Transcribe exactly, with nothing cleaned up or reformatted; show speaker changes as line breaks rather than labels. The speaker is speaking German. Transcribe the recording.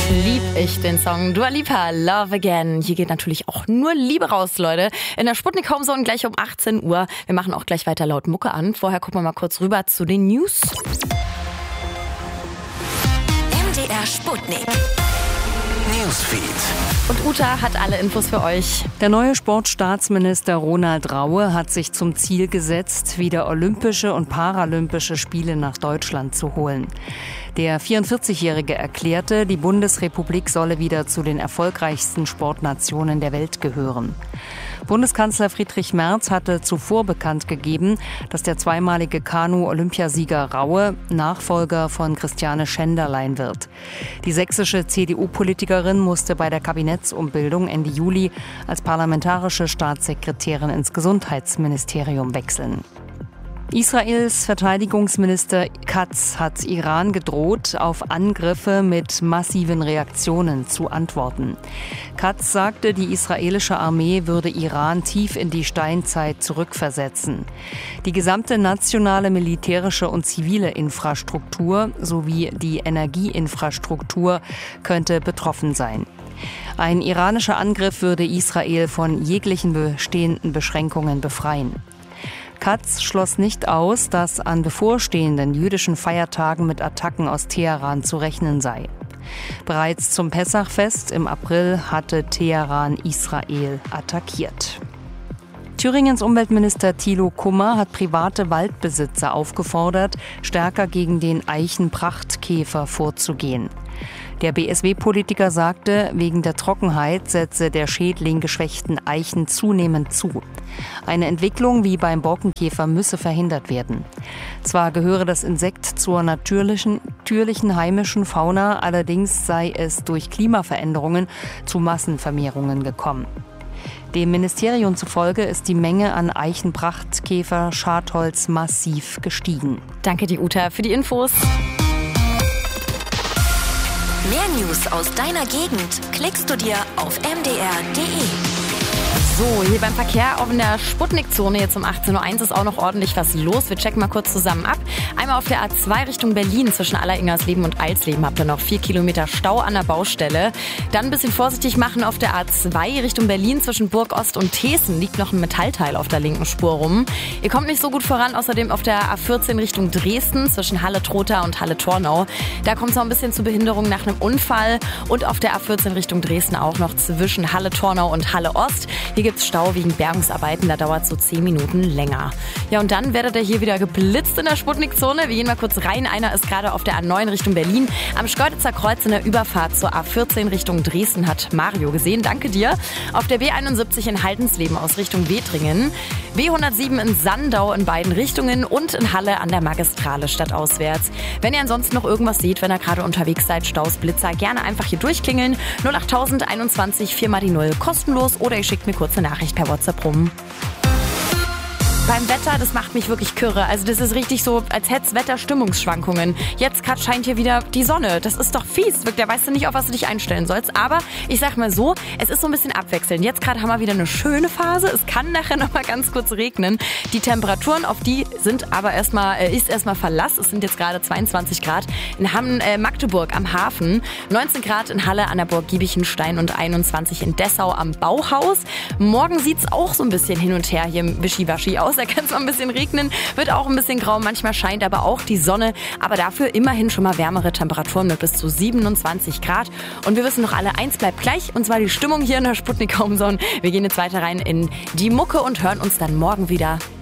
Lieb ich den Song Dua Lipa, Love Again. Hier geht natürlich auch nur Liebe raus, Leute. In der Sputnik Homezone gleich um achtzehn Uhr. Wir machen auch gleich weiter laut Mucke an. Vorher gucken wir mal kurz rüber zu den News.
M D R Sputnik Newsfeed.
Und Uta hat alle Infos für euch.
Der neue Sportstaatsminister Ronald Raue hat sich zum Ziel gesetzt, wieder Olympische und Paralympische Spiele nach Deutschland zu holen. Der vierundvierzigjährige erklärte, die Bundesrepublik solle wieder zu den erfolgreichsten Sportnationen der Welt gehören. Bundeskanzler Friedrich Merz hatte zuvor bekannt gegeben, dass der zweimalige Kanu-Olympiasieger Raue Nachfolger von Christiane Schenderlein wird. Die sächsische C D U-Politikerin musste bei der Kabinettsumbildung Ende Juli als parlamentarische Staatssekretärin ins Gesundheitsministerium wechseln. Israels Verteidigungsminister Katz hat Iran gedroht, auf Angriffe mit massiven Reaktionen zu antworten. Katz sagte, die israelische Armee würde Iran tief in die Steinzeit zurückversetzen. Die gesamte nationale militärische und zivile Infrastruktur sowie die Energieinfrastruktur könnte betroffen sein. Ein iranischer Angriff würde Israel von jeglichen bestehenden Beschränkungen befreien. Katz schloss nicht aus, dass an bevorstehenden jüdischen Feiertagen mit Attacken aus Teheran zu rechnen sei. Bereits zum Pessachfest im April hatte Teheran Israel attackiert. Thüringens Umweltminister Thilo Kummer hat private Waldbesitzer aufgefordert, stärker gegen den Eichenprachtkäfer vorzugehen. Der B S W-Politiker sagte, wegen der Trockenheit setze der Schädling geschwächten Eichen zunehmend zu. Eine Entwicklung wie beim Borkenkäfer müsse verhindert werden. Zwar gehöre das Insekt zur natürlichen, natürlichen heimischen Fauna, allerdings sei es durch Klimaveränderungen zu Massenvermehrungen gekommen. Dem Ministerium zufolge ist die Menge an Eichenprachtkäfer-Schadholz massiv gestiegen.
Danke dir, Uta, für die Infos.
Mehr News aus deiner Gegend klickst du dir auf m d r punkt d e.
So, hier beim Verkehr auf in der Sputnik-Zone jetzt um achtzehn Uhr eins ist auch noch ordentlich was los. Wir checken mal kurz zusammen ab. Einmal auf der A zwei Richtung Berlin zwischen Aller-Ingersleben und Alsleben habt ihr noch vier Kilometer Stau an der Baustelle. Dann ein bisschen vorsichtig machen auf der A zwei Richtung Berlin zwischen Burg-Ost und Thesen liegt noch ein Metallteil auf der linken Spur rum. Ihr kommt nicht so gut voran, außerdem auf der A vierzehn Richtung Dresden zwischen Halle-Trotha und Halle-Tornau. Da kommt es noch ein bisschen zu Behinderung nach einem Unfall und auf der A vierzehn Richtung Dresden auch noch zwischen Halle-Tornau und Halle-Ost. Hier gibt es Stau wegen Bergungsarbeiten, da dauert es so zehn Minuten länger. Ja, und dann werdet ihr hier wieder geblitzt in der Sputnik-Zone. Wir gehen mal kurz rein. Einer ist gerade auf der A neun Richtung Berlin. Am Schkeuditzer Kreuz in der Überfahrt zur A vierzehn Richtung Dresden hat Mario gesehen. Danke dir. Auf der B einundsiebzig in Haldensleben aus Richtung Wetringen. B hundertsieben in Sandau in beiden Richtungen und in Halle an der Magistrale stadtauswärts. Wenn ihr ansonsten noch irgendwas seht, wenn ihr gerade unterwegs seid, Staus, Blitzer, gerne einfach hier durchklingeln. null acht null eins eins vier mal die null kostenlos oder ihr schickt mir kurz eine Nachricht per WhatsApp rum. Beim Wetter, das macht mich wirklich kirre. Also das ist richtig so, als hätte es Wetterstimmungsschwankungen. Jetzt gerade scheint hier wieder die Sonne. Das ist doch fies. Da weißt du nicht, auf was du dich einstellen sollst. Aber ich sag mal so, es ist so ein bisschen abwechselnd. Jetzt gerade haben wir wieder eine schöne Phase. Es kann nachher noch mal ganz kurz regnen. Die Temperaturen, auf die sind aber erstmal, äh, ist erstmal Verlass. Es sind jetzt gerade zweiundzwanzig Grad in Hamm, äh, Magdeburg am Hafen. neunzehn Grad in Halle an der Burg Giebichenstein und einundzwanzig in Dessau am Bauhaus. Morgen sieht's auch so ein bisschen hin und her hier im Wischiwaschi aus. Da kann es noch ein bisschen regnen, wird auch ein bisschen grau, manchmal scheint aber auch die Sonne, aber dafür immerhin schon mal wärmere Temperaturen mit bis zu siebenundzwanzig Grad. Und wir wissen noch alle, eins bleibt gleich, und zwar die Stimmung hier in der Sputnik Homezone. Wir gehen jetzt weiter rein in die Mucke und hören uns dann morgen wieder.